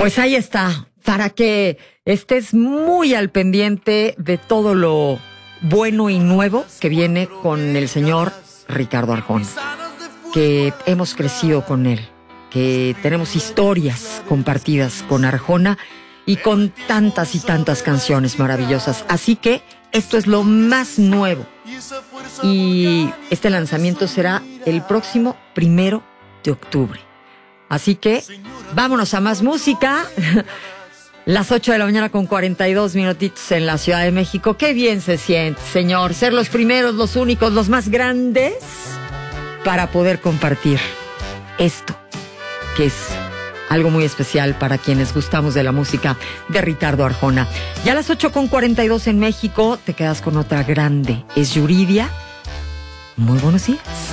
Pues ahí está, para que estés muy al pendiente de todo lo bueno y nuevo que viene con el señor Ricardo Arjona, que hemos crecido con él, que tenemos historias compartidas con Arjona y con tantas y tantas canciones maravillosas. Así que esto es lo más nuevo y este lanzamiento será el próximo 1 de octubre. Así que vámonos a más música. Las 8 de la mañana con 42 minutitos en la Ciudad de México. Qué bien se siente, señor, ser los primeros, los únicos, los más grandes para poder compartir esto, que es algo muy especial para quienes gustamos de la música de Ricardo Arjona. Ya a las 8 con 42 en México, te quedas con otra grande. Es Yuridia. Muy buenos días.